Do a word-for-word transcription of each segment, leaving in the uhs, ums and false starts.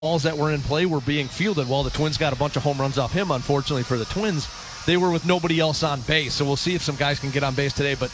balls that were in play were being fielded. Well, the Twins got a bunch of home runs off him, unfortunately for the Twins. They were with nobody else on base, so we'll see if some guys can get on base today. But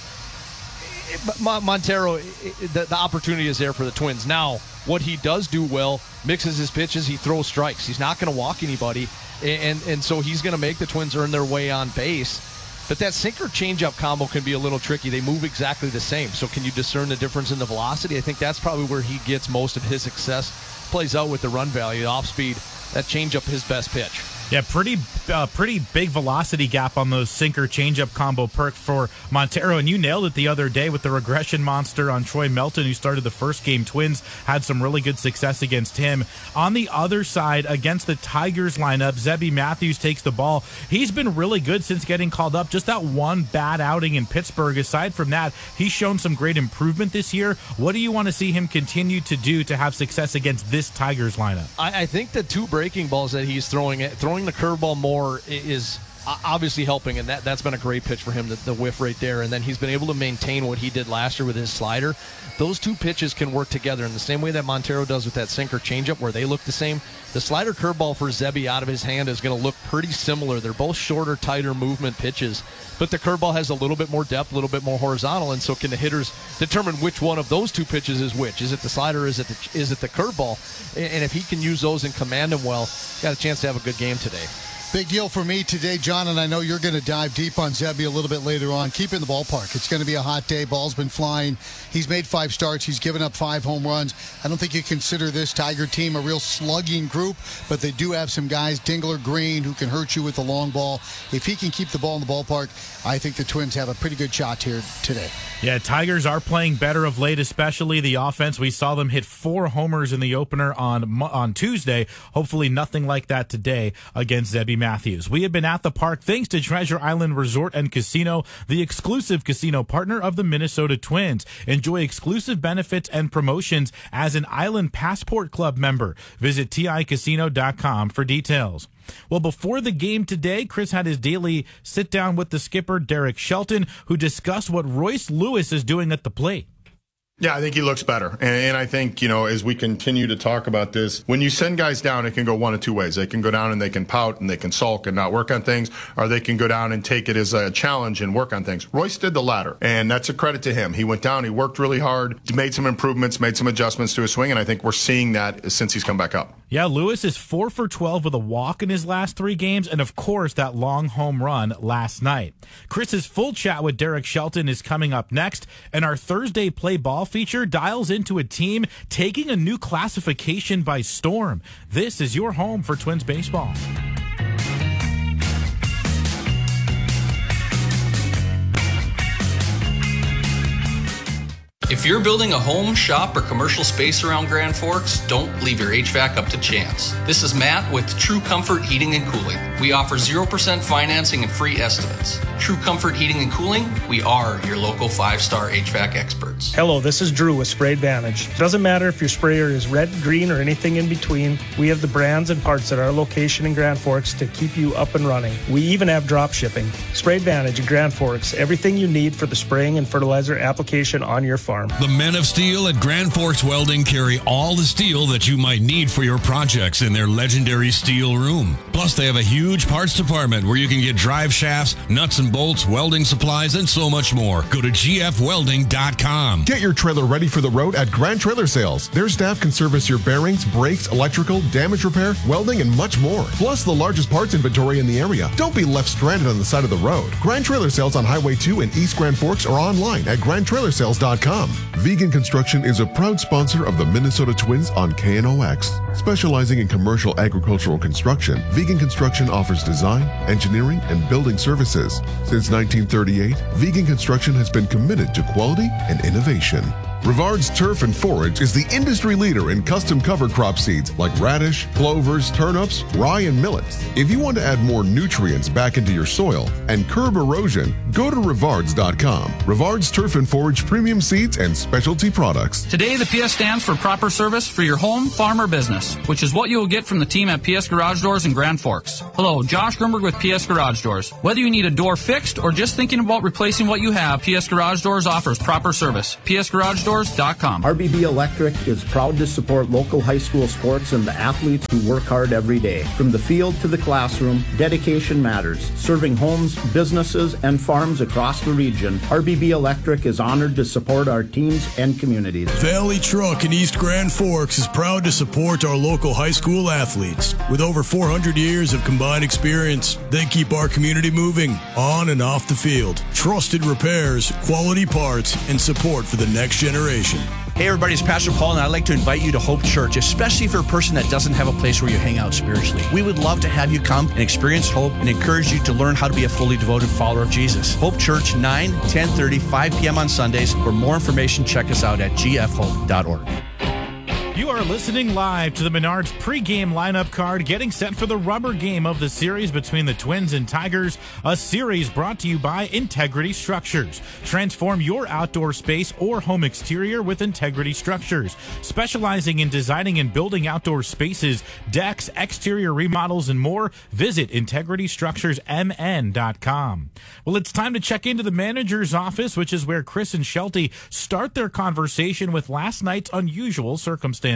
Montero, the, the opportunity is there for the Twins. Now, what he does do well, mixes his pitches, he throws strikes. He's not going to walk anybody, and, and so he's going to make the Twins earn their way on base. But that sinker changeup combo can be a little tricky. They move exactly the same. So can you discern the difference in the velocity? I think that's probably where he gets most of his success. Plays out with the run value, off speed. That changeup, his best pitch. Yeah, pretty uh, pretty big velocity gap on those sinker changeup combo perk for Montero, and you nailed it the other day with the regression monster on Troy Melton, who started the first game. Twins had some really good success against him. On the other side, against the Tigers lineup, Zebby Matthews takes the ball. He's been really good since getting called up. Just that one bad outing in Pittsburgh. Aside from that, he's shown some great improvement this year. What do you want to see him continue to do to have success against this Tigers lineup? I, I think the two breaking balls that he's throwing, throwing the curveball more is obviously helping, and that, that's been a great pitch for him, the, the whiff right there. And then he's been able to maintain what he did last year with his slider. Those two pitches can work together in the same way that Montero does with that sinker changeup, where they look the same. The slider curveball for Zebby out of his hand is going to look pretty similar. They're both shorter, tighter movement pitches, but the curveball has a little bit more depth, a little bit more horizontal, and so can the hitters determine which one of those two pitches is which? Is it the slider, or is it the, is it the curveball? And if he can use those and command them well, got a chance to have a good game today. Big deal for me today, John, and I know you're going to dive deep on Zebby a little bit later on. Keep in the ballpark. It's going to be a hot day. Ball's been flying. He's made five starts. He's given up five home runs. I don't think you consider this Tiger team a real slugging group, but they do have some guys, Dingler, Green, who can hurt you with the long ball. If he can keep the ball in the ballpark, I think the Twins have a pretty good shot here today. Yeah, Tigers are playing better of late, especially the offense. We saw them hit four homers in the opener on on Tuesday. Hopefully nothing like that today against Zebby Matthews. We have been at the park thanks to Treasure Island Resort and Casino, the exclusive casino partner of the Minnesota Twins. Enjoy exclusive benefits and promotions as an Island Passport Club member. Visit T I casino dot com for details. Well, before the game today, Chris had his daily sit-down with the skipper, Derek Shelton, who discussed what Royce Lewis is doing at the plate. Yeah, I think he looks better. And, and I think, you know, as we continue to talk about this, when you send guys down, it can go one of two ways. They can go down and they can pout and they can sulk and not work on things, or they can go down and take it as a challenge and work on things. Royce did the latter, and that's a credit to him. He went down, he worked really hard, made some improvements, made some adjustments to his swing, and I think we're seeing that since he's come back up. Yeah, Lewis is four for twelve with a walk in his last three games, and of course that long home run last night. Chris's full chat with Derek Shelton is coming up next, and our Thursday Play Ball feature dials into a team taking a new classification by storm. This is your home for Twins baseball. If you're building a home, shop, or commercial space around Grand Forks, don't leave your H V A C up to chance. This is Matt with True Comfort Heating and Cooling. We offer zero percent financing and free estimates. True Comfort Heating and Cooling, we are your local five-star H V A C experts. Hello, this is Drew with Spray Advantage. It doesn't matter if your sprayer is red, green, or anything in between. We have the brands and parts at our location in Grand Forks to keep you up and running. We even have drop shipping. Spray Advantage in Grand Forks, everything you need for the spraying and fertilizer application on your farm. The Men of Steel at Grand Forks Welding carry all the steel that you might need for your projects in their legendary steel room. Plus, they have a huge parts department where you can get drive shafts, nuts and bolts, welding supplies, and so much more. Go to G F welding dot com. Get your trailer ready for the road at Grand Trailer Sales. Their staff can service your bearings, brakes, electrical, damage repair, welding, and much more. Plus, the largest parts inventory in the area. Don't be left stranded on the side of the road. Grand Trailer Sales on Highway two in East Grand Forks or online at grand trailer sales dot com. Vegan Construction is a proud sponsor of the Minnesota Twins on K N O X. Specializing in commercial agricultural construction, Vegan Construction offers design, engineering, and building services. Since nineteen thirty-eight, Vegan Construction has been committed to quality and innovation. Rivard's Turf and Forage is the industry leader in custom cover crop seeds like radish, clovers, turnips, rye, and millets. If you want to add more nutrients back into your soil and curb erosion, go to rivards dot com. Rivard's Turf and Forage premium seeds and specialty products. Today, the P S stands for proper service for your home, farm, or business, which is what you will get from the team at P S Garage Doors in Grand Forks. Hello, Josh Grimberg with P S Garage Doors. Whether you need a door fixed or just thinking about replacing what you have, P S Garage Doors offers proper service. P S Garage Doors dot com. R B B Electric is proud to support local high school sports and the athletes who work hard every day. From the field to the classroom, dedication matters. Serving homes, businesses, and farms across the region, R B B Electric is honored to support our teams and communities. Valley Truck in East Grand Forks is proud to support our local high school athletes. With over four hundred years of combined experience, they keep our community moving on and off the field. Trusted repairs, quality parts, and support for the next generation. Hey everybody, it's Pastor Paul, and I'd like to invite you to Hope Church, especially for a person that doesn't have a place where you hang out spiritually. We would love to have you come and experience Hope and encourage you to learn how to be a fully devoted follower of Jesus. Hope Church, nine, ten thirty, five p.m. on Sundays. For more information, check us out at g f hope dot org. You are listening live to the Menards pregame lineup card, getting set for the rubber game of the series between the Twins and Tigers, a series brought to you by Integrity Structures. Transform your outdoor space or home exterior with Integrity Structures. Specializing in designing and building outdoor spaces, decks, exterior remodels, and more, visit integrity structures m n dot com. Well, it's time to check into the manager's office, which is where Chris and Shelty start their conversation with last night's unusual circumstances.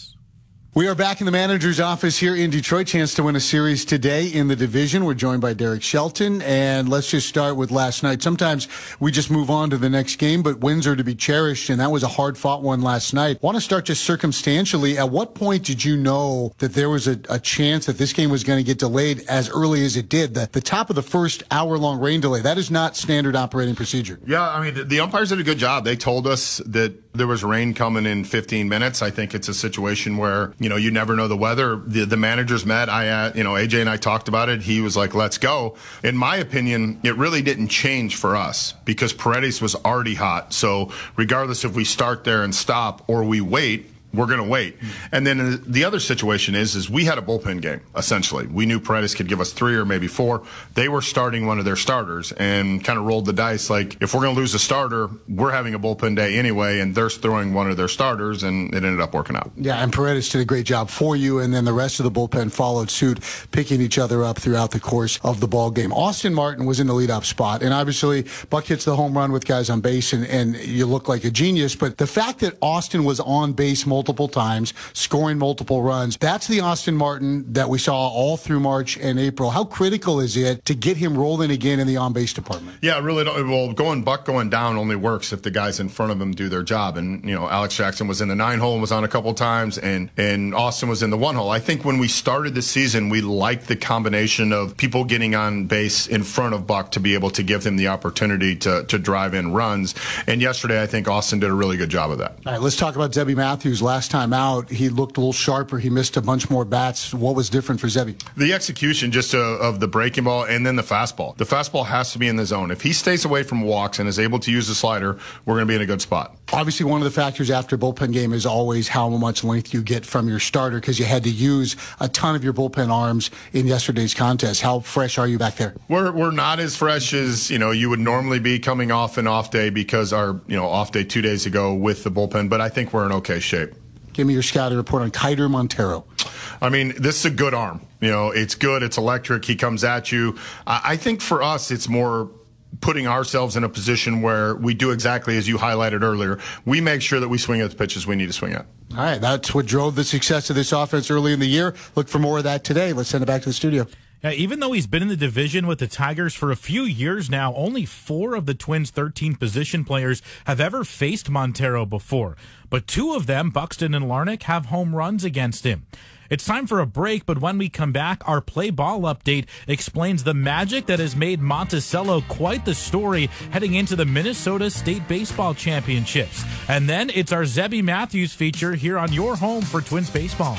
We are back in the manager's office here in Detroit. Chance to win a series today in the division. We're joined by Derek Shelton, and let's just start with last night. Sometimes we just move on to the next game, but wins are to be cherished, and that was a hard-fought one last night. Want to start just circumstantially. At what point did you know that there was a, a chance that this game was going to get delayed as early as it did? The, the top of the first hour-long rain delay, that is not standard operating procedure. Yeah, I mean, the, the umpires did a good job. They told us that there was rain coming in fifteen minutes. I think it's a situation where, you know, you never know the weather. The, the managers met. I, uh, you know, A J and I talked about it. He was like, let's go. In my opinion, it really didn't change for us because Paredes was already hot. So regardless if we start there and stop or we wait, we're going to wait. And then the other situation is, is we had a bullpen game, essentially. We knew Paredes could give us three or maybe four. They were starting one of their starters and kind of rolled the dice. Like, if we're going to lose a starter, we're having a bullpen day anyway, and they're throwing one of their starters, and it ended up working out. Yeah, and Paredes did a great job for you, and then the rest of the bullpen followed suit, picking each other up throughout the course of the ball game. Austin Martin was in the leadoff spot, and obviously Buck hits the home run with guys on base, and, and you look like a genius, but the fact that Austin was on base multiple multiple times, scoring multiple runs. That's the Austin Martin that we saw all through March and April. How critical is it to get him rolling again in the on-base department? Yeah, really. Don't, well, going Buck going down only works if the guys in front of him do their job. And, you know, Alex Jackson was in the nine hole and was on a couple times, and, and Austin was in the one hole. I think when we started the season, we liked the combination of people getting on base in front of Buck to be able to give him the opportunity to, to drive in runs. And yesterday, I think Austin did a really good job of that. All right, let's talk about Zebby Matthews. Last time out, he looked a little sharper. He missed a bunch more bats. What was different for Zebby? The execution just uh, of the breaking ball and then the fastball. The fastball has to be in the zone. If he stays away from walks and is able to use the slider, we're going to be in a good spot. Obviously, one of the factors after a bullpen game is always how much length you get from your starter, because you had to use a ton of your bullpen arms in yesterday's contest. How fresh are you back there? We're we're not as fresh as, you know, you would normally be coming off an off day because our, you know, off day two days ago with the bullpen, but I think we're in okay shape. Give me your scouting report on Kiter Montero. I mean, this is a good arm. You know, it's good. It's electric. He comes at you. I think for us, it's more putting ourselves in a position where we do exactly as you highlighted earlier. We make sure that we swing at the pitches we need to swing at. All right, that's what drove the success of this offense early in the year. Look for more of that today. Let's send it back to the studio. Yeah, even though he's been in the division with the Tigers for a few years now, only four of the Twins' thirteen position players have ever faced Montero before. But two of them, Buxton and Larnach, have home runs against him. It's time for a break, but when we come back, our play ball update explains the magic that has made Monticello quite the story heading into the Minnesota State Baseball Championships. And then it's our Zebby Matthews feature here on your home for Twins baseball.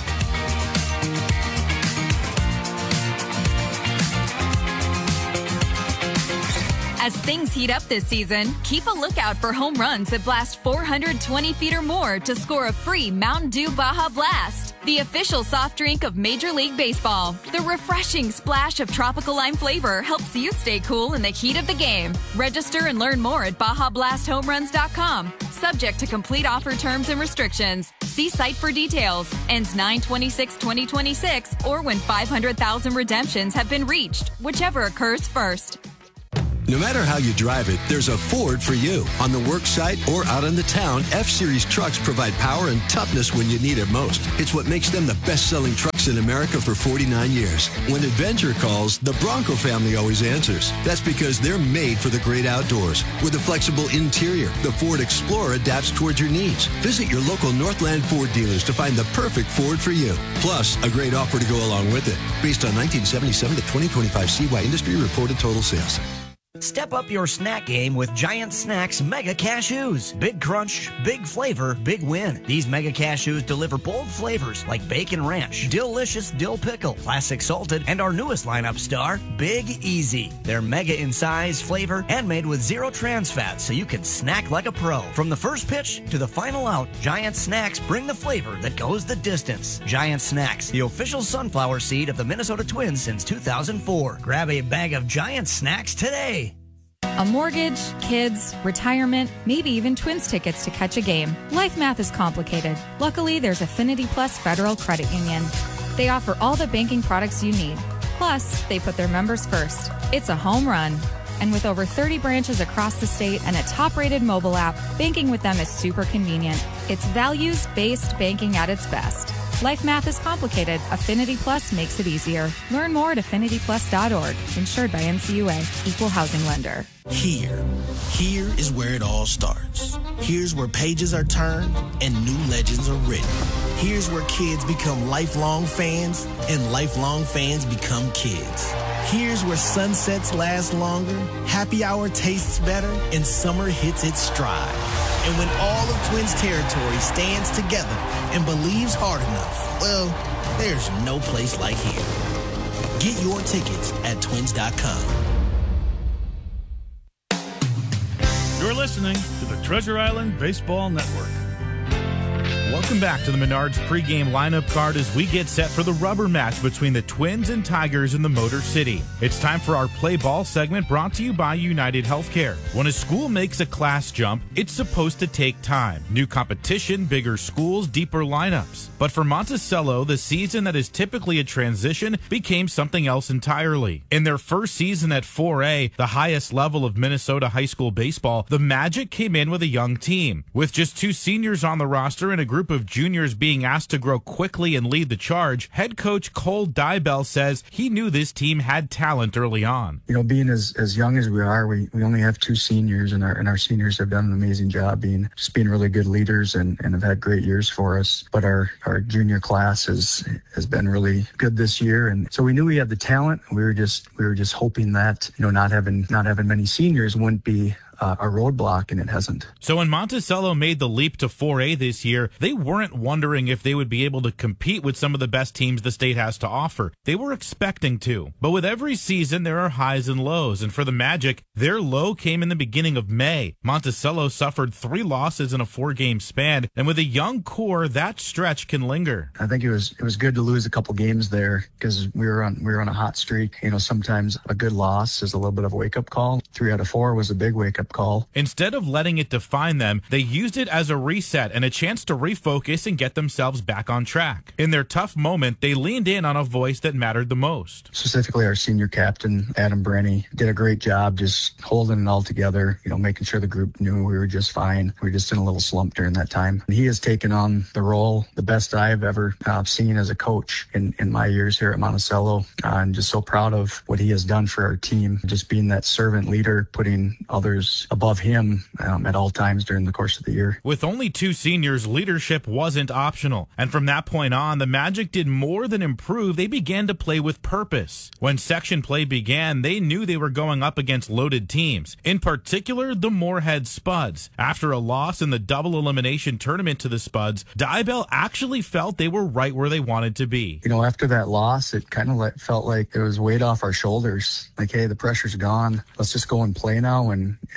As things heat up this season, keep a lookout for home runs that blast four hundred twenty feet or more to score a free Mountain Dew Baja Blast, the official soft drink of Major League Baseball. The refreshing splash of tropical lime flavor helps you stay cool in the heat of the game. Register and learn more at baja blast home runs dot com. Subject to complete offer terms and restrictions. See site for details. Ends nine twenty-six twenty twenty-six or when five hundred thousand redemptions have been reached, whichever occurs first. No matter how you drive it, there's a Ford for you. On the work site or out in the town, F-Series trucks provide power and toughness when you need it most. It's what makes them the best-selling trucks in America for forty-nine years. When adventure calls, the Bronco family always answers. That's because they're made for the great outdoors. With a flexible interior, the Ford Explorer adapts towards your needs. Visit your local Northland Ford dealers to find the perfect Ford for you. Plus, a great offer to go along with it. Based on nineteen seventy-seven to twenty twenty-five C Y Industry reported total sales. Step up your snack game with Giant Snacks Mega Cashews. Big crunch, big flavor, big win. These Mega Cashews deliver bold flavors like bacon ranch, delicious dill pickle, classic salted, and our newest lineup star, Big Easy. They're mega in size, flavor, and made with zero trans fats so you can snack like a pro. From the first pitch to the final out, Giant Snacks bring the flavor that goes the distance. Giant Snacks, the official sunflower seed of the Minnesota Twins since two thousand four. Grab a bag of Giant Snacks today. A mortgage, kids, retirement, maybe even Twins tickets to catch a game. Life math is complicated. Luckily, there's Affinity Plus Federal Credit Union. They offer all the banking products you need. Plus, they put their members first. It's a home run. And with over thirty branches across the state and a top-rated mobile app, banking with them is super convenient. It's values-based banking at its best. Life math is complicated. Affinity Plus makes it easier. Learn more at affinity plus dot org. Insured by N C U A. Equal housing lender. Here. Here is where it all starts. Here's where pages are turned and new legends are written. Here's where kids become lifelong fans and lifelong fans become kids. Here's where sunsets last longer, happy hour tastes better, and summer hits its stride. And when all of Twins territory stands together and believes hard enough, well, there's no place like here. Get your tickets at twins dot com. You're listening to the Treasure Island Baseball Network. Welcome back to the Menards pregame lineup card as we get set for the rubber match between the Twins and Tigers in the Motor City. It's time for our Play Ball segment brought to you by United Healthcare. When a school makes a class jump, it's supposed to take time. New competition, bigger schools, deeper lineups. But for Monticello, the season that is typically a transition became something else entirely. In their first season at four A, the highest level of Minnesota high school baseball, the Magic came in with a young team. With just two seniors on the roster and a group of juniors being asked to grow quickly and lead the charge, head coach Cole Dybell says he knew this team had talent early on. You know, being as, as young as we are, we, we only have two seniors, and our and our seniors have done an amazing job being just being really good leaders and, and have had great years for us. But our, our junior class has has been really good this year, and so we knew we had the talent. We were just we were just hoping that, you know, not having not having many seniors wouldn't be Uh, a roadblock, and it hasn't. So when Monticello made the leap to four A this year, they weren't wondering if they would be able to compete with some of the best teams the state has to offer. They were expecting to. But with every season, there are highs and lows, and for the Magic, their low came in the beginning of May. Monticello suffered three losses in a four-game span, and with a young core, that stretch can linger. I think it was it was good to lose a couple games there because we were on we were on a hot streak. You know, sometimes a good loss is a little bit of a wake-up call. Three out of four was a big wake-up call. Instead of letting it define them, they used it as a reset and a chance to refocus and get themselves back on track. In their tough moment, they leaned in on a voice that mattered the most. Specifically, our senior captain, Adam Brenny, did a great job just holding it all together, you know, making sure the group knew we were just fine. We were just in a little slump during that time. He has taken on the role, the best I've ever uh, seen as a coach in, in my years here at Monticello. Uh, I'm just so proud of what he has done for our team, just being that servant leader, putting others above him um, at all times during the course of the year. With only two seniors, leadership wasn't optional. And from that point on, the Magic did more than improve. They began to play with purpose. When section play began, they knew they were going up against loaded teams, in particular the Moorhead Spuds. After a loss in the double elimination tournament to the Spuds, Dybell actually felt they were right where they wanted to be. You know, after that loss, it kind of like, felt like it was weight off our shoulders. Like, hey, the pressure's gone. Let's just go and play now and, and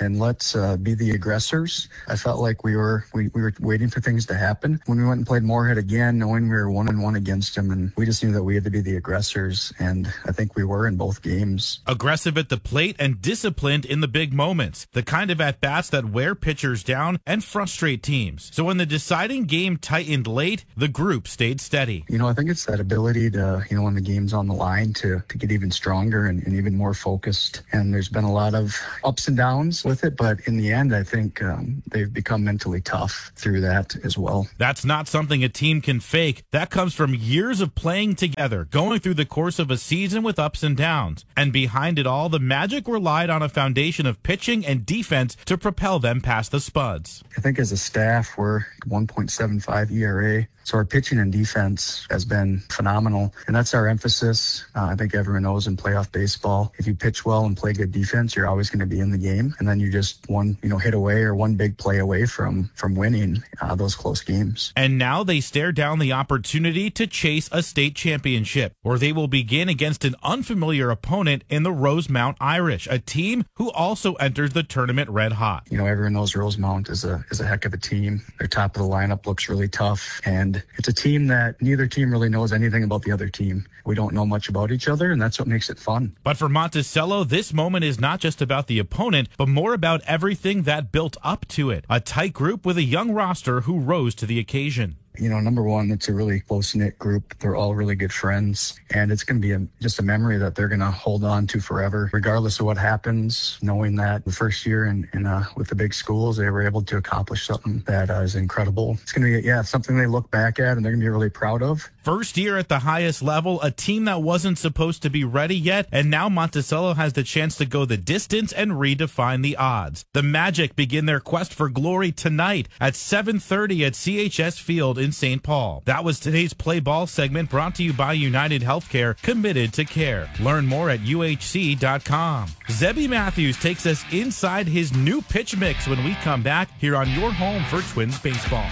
and let's uh, be the aggressors. I felt like we were we, we were waiting for things to happen. When we went and played Moorhead again, knowing we were one and one against them, and we just knew that we had to be the aggressors, and I think we were in both games. Aggressive at the plate and disciplined in the big moments, the kind of at-bats that wear pitchers down and frustrate teams. So when the deciding game tightened late, the group stayed steady. You know, I think it's that ability to, you know, when the game's on the line, to, to get even stronger and, and even more focused. And there's been a lot of ups and downs with it, but in the end, I think um, they've become mentally tough through that as well. That's not something a team can fake. That comes from years of playing together, going through the course of a season with ups and downs. And behind it all, the Magic relied on a foundation of pitching and defense to propel them past the Spuds. I think as a staff, we're one point seven five E R A. So our pitching and defense has been phenomenal, and that's our emphasis. Uh, I think everyone knows in playoff baseball, if you pitch well and play good defense, you're always going to be in the game, and then you're just one, you know, hit away or one big play away from from winning uh, those close games. And now they stare down the opportunity to chase a state championship, where they will begin against an unfamiliar opponent in the Rosemount Irish, a team who also enters the tournament red hot. You know, everyone knows Rosemount is a is a heck of a team. Their top of the lineup looks really tough, and it's a team that neither team really knows anything about the other team. We don't know much about each other, and that's what makes it fun. But for Monticello, this moment is not just about the opponent, but more about everything that built up to it. A tight group with a young roster who rose to the occasion. You know, number one, it's a really close-knit group. They're all really good friends, and it's going to be a, just a memory that they're going to hold on to forever, regardless of what happens, knowing that the first year in, in uh, with the big schools, they were able to accomplish something that uh, is incredible. It's going to be, yeah, something they look back at and they're going to be really proud of. First year at the highest level, a team that wasn't supposed to be ready yet, and now Monticello has the chance to go the distance and redefine the odds. The Magic begin their quest for glory tonight at seven thirty at C H S Field in Saint Paul. That was today's Play Ball segment, brought to you by United Healthcare, committed to care. Learn more at U H C dot com. Zebby Matthews takes us inside his new pitch mix when we come back here on your home for Twins baseball.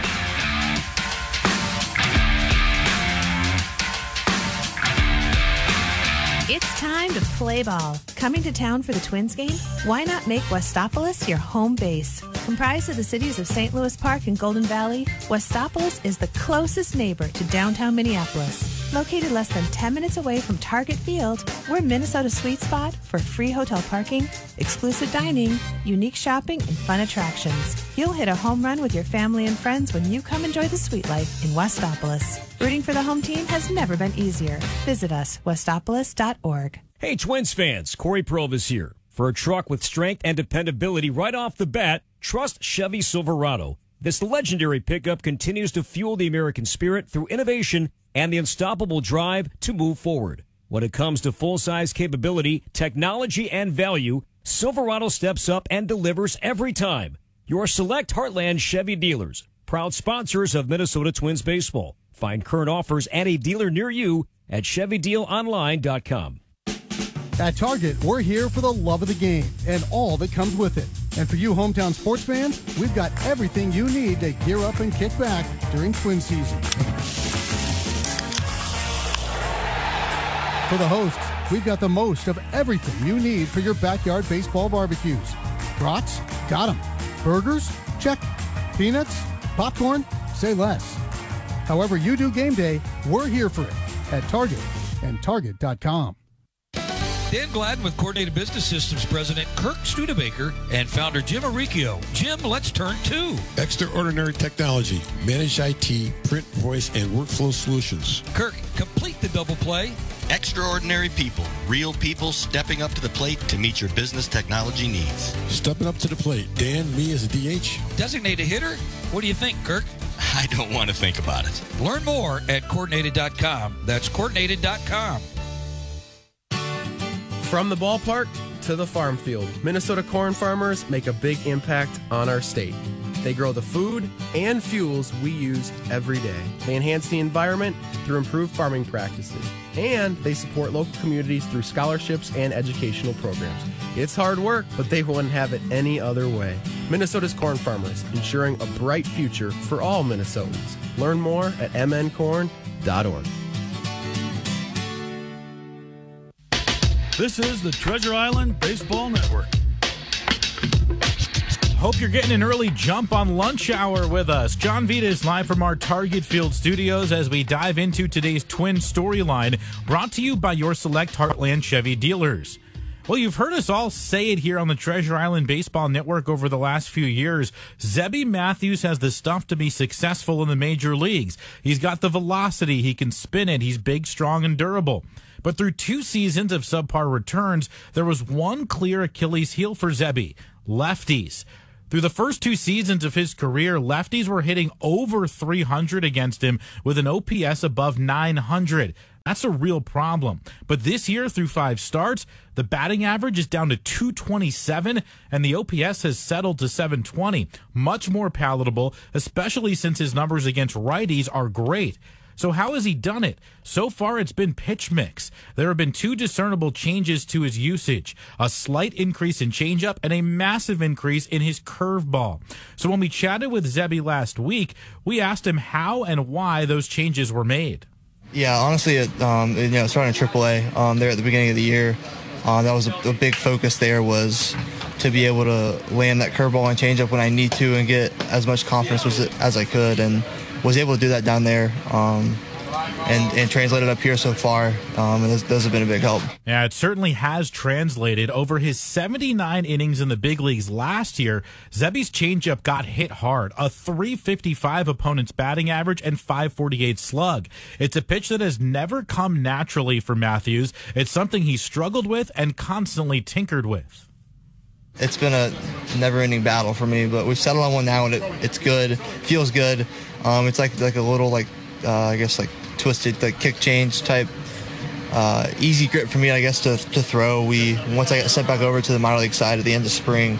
It's time to play ball. Coming to town for the Twins game? Why not make Westopolis your home base? Comprised of the cities of Saint Louis Park and Golden Valley, Westopolis is the closest neighbor to downtown Minneapolis. Located less than ten minutes away from Target Field, we're Minnesota's sweet spot for free hotel parking, exclusive dining, unique shopping, and fun attractions. You'll hit a home run with your family and friends when you come enjoy the sweet life in Westopolis. Rooting for the home team has never been easier. Visit us, westopolis dot org. Hey, Twins fans, Corey Purvis here. For a truck with strength and dependability right off the bat, trust Chevy Silverado. This legendary pickup continues to fuel the American spirit through innovation and the unstoppable drive to move forward. When it comes to full-size capability, technology, and value, Silverado steps up and delivers every time. Your select Heartland Chevy dealers, proud sponsors of Minnesota Twins baseball. Find current offers and a dealer near you at chevy deal online dot com. At Target, we're here for the love of the game and all that comes with it. And for you hometown sports fans, we've got everything you need to gear up and kick back during Twin season. For the hosts, we've got the most of everything you need for your backyard baseball barbecues. Brats? Got 'em. Burgers? Check. Peanuts? Popcorn? Say less. However you do game day, we're here for it at Target and target dot com. Dan Gladden with Coordinated Business Systems President Kirk Studebaker and founder Jim Arricchio. Jim, let's turn to Extraordinary Technology, Managed I T, Print, Voice, and Workflow Solutions. Kirk, complete the double play. Extraordinary people, real people stepping up to the plate to meet your business technology needs. Stepping up to the plate. Dan, me as a D H. Designated hitter? What do you think, Kirk? I don't want to think about it. Learn more at coordinated dot com. That's coordinated dot com. From the ballpark to the farm field, Minnesota corn farmers make a big impact on our state. They grow the food and fuels we use every day. They enhance the environment through improved farming practices. And they support local communities through scholarships and educational programs. It's hard work, but they wouldn't have it any other way. Minnesota's corn farmers, ensuring a bright future for all Minnesotans. Learn more at m n corn dot org. This is the Treasure Island Baseball Network. Hope you're getting an early jump on lunch hour with us. John Vita is live from our Target Field studios as we dive into today's Twin storyline, brought to you by your select Heartland Chevy dealers. Well, you've heard us all say it here on the Treasure Island Baseball Network over the last few years. Zebby Matthews has the stuff to be successful in the major leagues. He's got the velocity. He can spin it. He's big, strong, and durable. But through two seasons of subpar returns, there was one clear Achilles heel for Zebby: lefties. Through the first two seasons of his career, lefties were hitting over three hundred against him with an O P S above nine hundred. That's a real problem. But this year, through five starts, the batting average is down to two twenty-seven, and the O P S has settled to seven twenty. Much more palatable, especially since his numbers against righties are great. So how has he done it? So far, it's been pitch mix. There have been two discernible changes to his usage: a slight increase in changeup and a massive increase in his curveball. So when we chatted with Zebby last week, we asked him how and why those changes were made. Yeah, honestly, it, um, you know, starting in triple A um, there at the beginning of the year, uh, that was a, a big focus there, was to be able to land that curveball and changeup when I need to and get as much confidence as, as I could, and was able to do that down there um, and, and translate it up here so far, um, and those, those have been a big help. Yeah, it certainly has translated. Over his seventy-nine innings in the big leagues last year, Zebby's changeup got hit hard, a three fifty-five opponent's batting average and five forty-eight slug. It's a pitch that has never come naturally for Matthews. It's something he struggled with and constantly tinkered with. It's been a never-ending battle for me, but we've settled on one now, and it, it's good, feels good. Um, it's like like a little like uh, I guess like twisted like kick change type, uh, easy grip for me, I guess, to to throw. We once I got sent back over to the minor league side at the end of spring,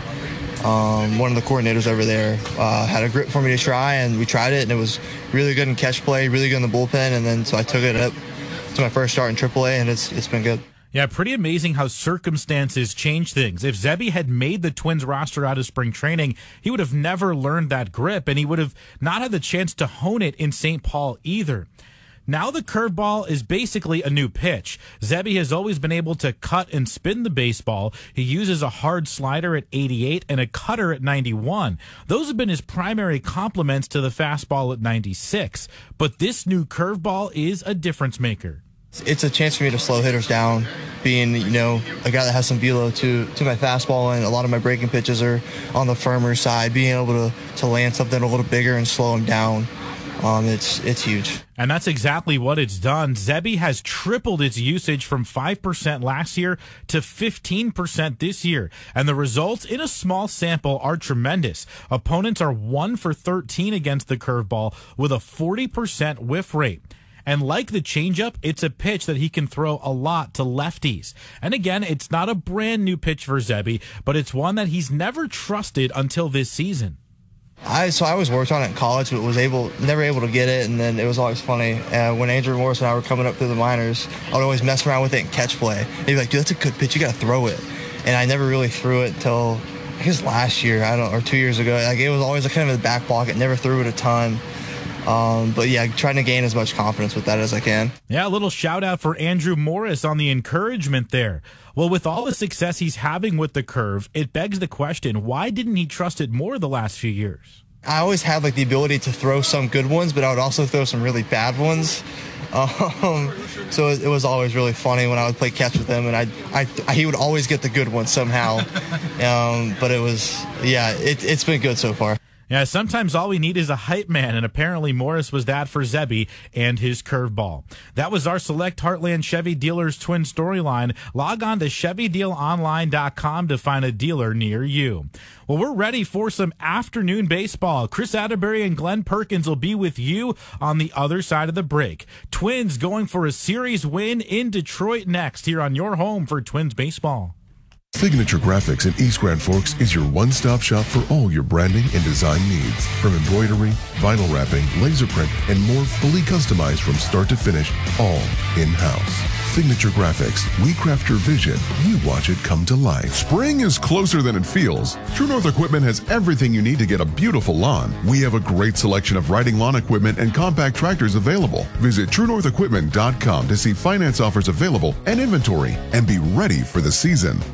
um, one of the coordinators over there uh, had a grip for me to try, and we tried it, and it was really good in catch play, really good in the bullpen, and then so I took it up to my first start in triple A, and it's it's been good. Yeah, pretty amazing how circumstances change things. If Zebby had made the Twins roster out of spring training, he would have never learned that grip, and he would have not had the chance to hone it in Saint Paul either. Now the curveball is basically a new pitch. Zebby has always been able to cut and spin the baseball. He uses a hard slider at eighty-eight and a cutter at ninety-one. Those have been his primary complements to the fastball at ninety-six. But this new curveball is a difference maker. It's a chance for me to slow hitters down, being, you know, a guy that has some velo to, to my fastball, and a lot of my breaking pitches are on the firmer side. Being able to, to land something a little bigger and slow him down, um, it's it's huge. And that's exactly what it's done. Zebby has tripled its usage from five percent last year to fifteen percent this year. And the results in a small sample are tremendous. Opponents are one for thirteen against the curveball with a forty percent whiff rate. And like the changeup, it's a pitch that he can throw a lot to lefties. And again, it's not a brand new pitch for Zebby, but it's one that he's never trusted until this season. I so I always worked on it in college, but was able never able to get it. And then it was always funny uh, when Andrew Morris and I were coming up through the minors. I would always mess around with it and catch play. He'd be like, "Dude, that's a good pitch. You got to throw it." And I never really threw it until I guess last year, I don't, or two years ago. Like, it was always kind of in the back pocket. Never threw it a ton. Um, but yeah, trying to gain as much confidence with that as I can. Yeah, a little shout out for Andrew Morris on the encouragement there. Well, with all the success he's having with the curve, it begs the question, why didn't he trust it more the last few years? I always had like the ability to throw some good ones, but I would also throw some really bad ones. Um, so it, it was always really funny when I would play catch with him, and I, I, I he would always get the good ones somehow. um, but it was, yeah, it, it's been good so far. Yeah, sometimes all we need is a hype man, and apparently Morris was that for Zebby and his curveball. That was our Select Heartland Chevy Dealers Twin storyline. Log on to Chevy Deal Online dot com to find a dealer near you. Well, we're ready for some afternoon baseball. Chris Atterbury and Glenn Perkins will be with you on the other side of the break. Twins going for a series win in Detroit next, here on your home for Twins baseball. Signature Graphics in East Grand Forks is your one-stop shop for all your branding and design needs. From embroidery, vinyl wrapping, laser print, and more, fully customized from start to finish, all in-house. Signature Graphics. We craft your vision. You watch it come to life. Spring is closer than it feels. True North Equipment has everything you need to get a beautiful lawn. We have a great selection of riding lawn equipment and compact tractors available. Visit True North Equipment dot com to see finance offers available and inventory, and be ready for the season.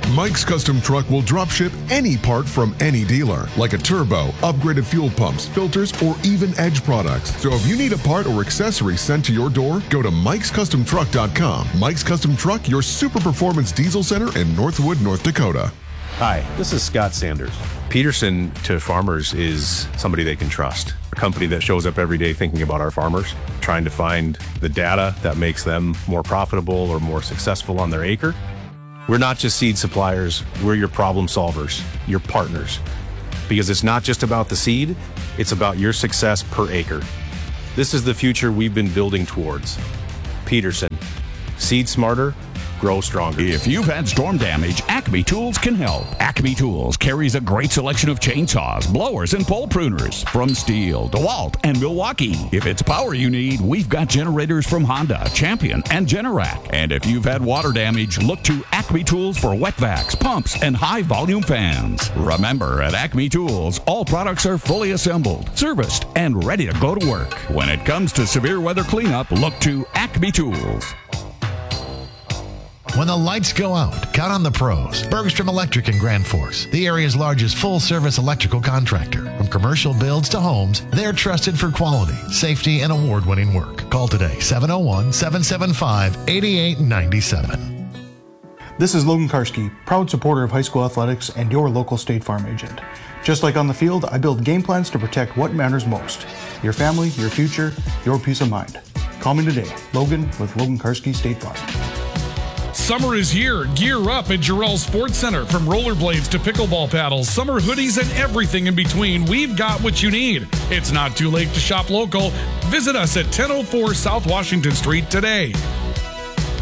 Mike's Custom Truck will drop ship any part from any dealer, like a turbo, upgraded fuel pumps, filters, or even Edge products. So if you need a part or accessory sent to your door, go to mikes custom truck dot com. Mike's Custom Truck, your super performance diesel center in Northwood, North Dakota. Hi, this is Scott Sanders. Peterson to farmers is somebody they can trust. A company that shows up every day thinking about our farmers, trying to find the data that makes them more profitable or more successful on their acre. We're not just seed suppliers, we're your problem solvers, your partners. Because it's not just about the seed, it's about your success per acre. This is the future we've been building towards. Peterson, seed smarter, grow stronger. If you've had storm damage, Acme Tools can help. Acme Tools carries a great selection of chainsaws, blowers, and pole pruners from Steel, DeWalt, and Milwaukee. If it's power you need, we've got generators from Honda, Champion, and Generac. And if you've had water damage, look to Acme Tools for wet vacs, pumps, and high-volume fans. Remember, at Acme Tools, all products are fully assembled, serviced, and ready to go to work. When it comes to severe weather cleanup, look to Acme Tools. When the lights go out, count on the pros. Bergstrom Electric in Grand Forks, the area's largest full-service electrical contractor. From commercial builds to homes, they're trusted for quality, safety, and award-winning work. Call today, seven oh one, seven seven five, eight eight nine seven. This is Logan Karski, proud supporter of high school athletics and your local State Farm agent. Just like on the field, I build game plans to protect what matters most. Your family, your future, your peace of mind. Call me today, Logan with Logan Karski State Farm. Summer is here. Gear up at Jarrell Sports Center. From rollerblades to pickleball paddles, summer hoodies, and everything in between, we've got what you need. It's not too late to shop local. Visit us at ten oh four South Washington Street today.